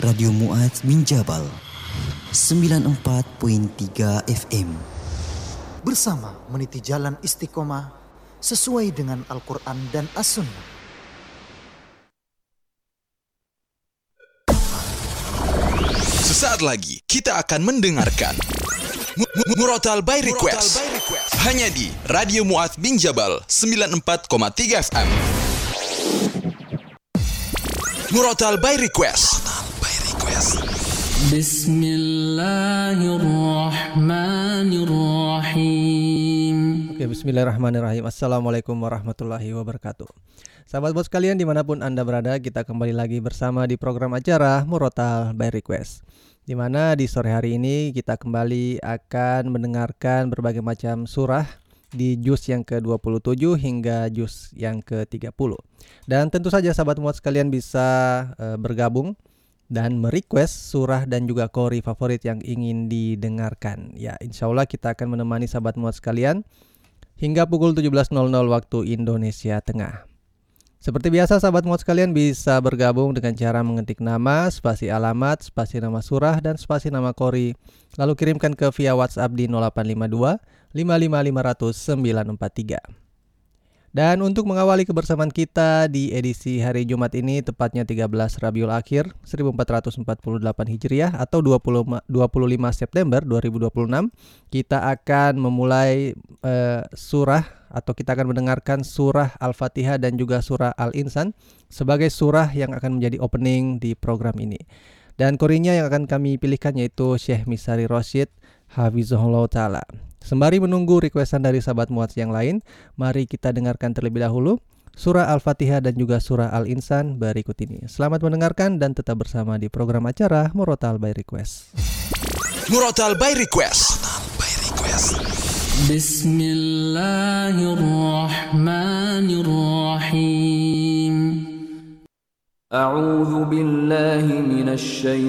Radio Mu'adz bin Jabal 94.3 FM. Bersama meniti jalan istiqomah sesuai dengan Al-Quran dan As-Sunnah. Sesaat lagi kita akan mendengarkan Murotal by Request hanya di Radio Mu'adz bin Jabal 94.3 FM. Murotal by Request. Bismillahirrahmanirrahim. Oke, bismillahirrahmanirrahim. Assalamualaikum warahmatullahi wabarakatuh. Sahabat bos sekalian dimanapun Anda berada, kita kembali lagi bersama di program acara Murotal by Request, di mana di sore hari ini kita kembali akan mendengarkan berbagai macam surah di juz yang ke-27 hingga juz yang ke-30. Dan tentu saja sahabat muat sekalian bisa bergabung dan merequest surah dan juga qori favorit yang ingin didengarkan. Ya, insya Allah kita akan menemani sahabat muat sekalian hingga pukul 17.00 waktu Indonesia Tengah. Seperti biasa sahabat muat sekalian bisa bergabung dengan cara mengetik nama, spasi alamat, spasi nama surah, dan spasi nama qori. Lalu kirimkan ke via WhatsApp di 0852 55 500 943. Dan untuk mengawali kebersamaan kita di edisi hari Jumat ini, tepatnya 13 Rabiul Akhir 1448 Hijriah atau 25 September 2026, kita akan memulai surah atau kita akan mendengarkan surah Al-Fatihah dan juga surah Al-Insan sebagai surah yang akan menjadi opening di program ini. Dan qorinya yang akan kami pilihkan yaitu Syekh Misari Rosyid Hafizahullah Ta'ala. Sembari menunggu requestan dari sahabat muats yang lain, mari kita dengarkan terlebih dahulu surah Al-Fatihah dan juga surah Al-Insan berikut ini. Selamat mendengarkan dan tetap bersama di program acara Murotal by Request. Murotal by Request. Bismillahirrahmanirrahim. A'udzu billahi minasy